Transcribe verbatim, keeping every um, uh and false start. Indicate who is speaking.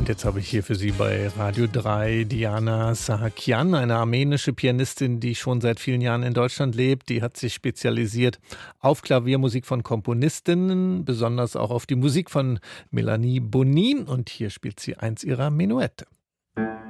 Speaker 1: Und jetzt habe ich hier für Sie bei Radio drei Diana Sahakian, eine armenische Pianistin, die schon seit vielen Jahren in Deutschland lebt. Die hat sich spezialisiert auf Klaviermusik von Komponistinnen, besonders auch auf die Musik von Melanie Bonny. Und hier spielt sie eins ihrer Menuette.